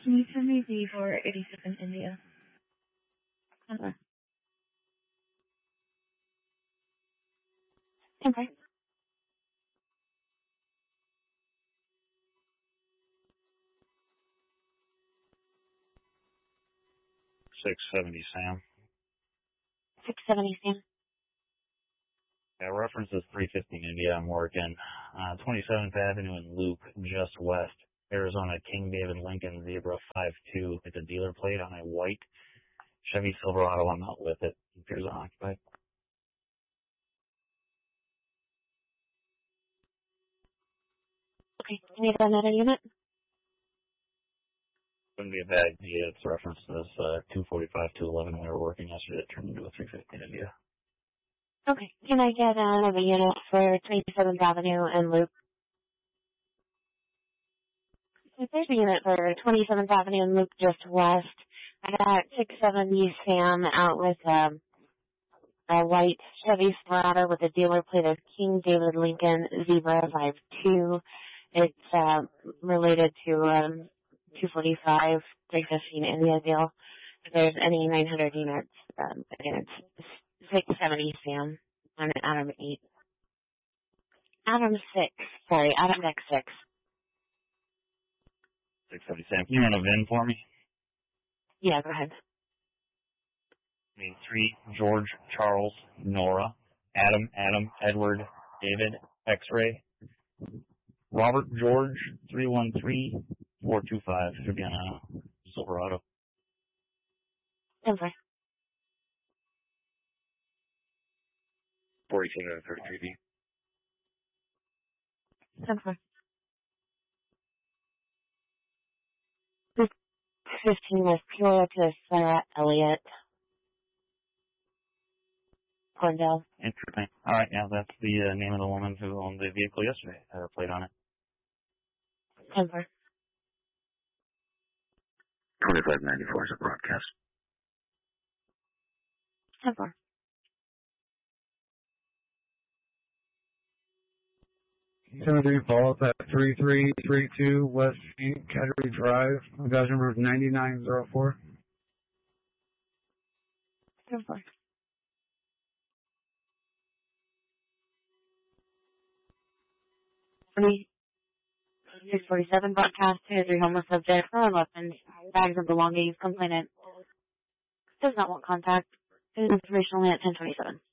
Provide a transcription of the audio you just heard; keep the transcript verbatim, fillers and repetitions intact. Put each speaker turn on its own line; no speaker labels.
Can you send me the for eighty-seven India?
Okay. Okay.
six seventy, Sam.
six seventy, Sam.
Yeah, reference is three fifteen India. I'm working. Uh, twenty-seventh Avenue and Loop, just west. Arizona, King David Lincoln, Zebra five two. It's a dealer plate on a white Chevy Silverado. I'm out with it. It appears unoccupied.
Okay. Can you run another unit?
Wouldn't be a bad idea. It's reference this uh, two forty-five, two eleven. We were working yesterday. It turned into a three fifteen India.
Okay. Can I get another unit for twenty-seventh Avenue and Loop? If there's a unit for twenty-seventh Avenue and Loop just west, I got six seventy Sam out with um, a white Chevy Silverado with a dealer plate of King David Lincoln Zebra five two. It's uh, related to um, two forty-five, three fifteen India deal. If there's any nine hundred units, um, again, it's six seventy Sam on an Adam eight. Adam six, sorry, Adam X six.
six seventy Sam. Can you run a V I N for me?
Yeah, go ahead.
I mean, three, George, Charles, Nora, Adam, Adam, Edward, David, X-ray, Robert, George, three one three, four two five. Should be on a Silverado.
Okay.
forty-two to thirty-three B.
Okay. This fifteen was pure to Sarah Elliott. Corndell.
Interesting. All right, yeah, that's the uh, name of the woman who owned the vehicle yesterday. Had her plate on it.
Denver.
twenty-five ninety-four is a broadcast.
Denver.
Seventy follow up at three three three two West Saint Cattery Drive. My badge number is ninety-nine oh four.
Denver. six forty-seven broadcast to three homeless subjects, four weapons, bags of belongings, complainant does not want contact. Information only at ten twenty-seven.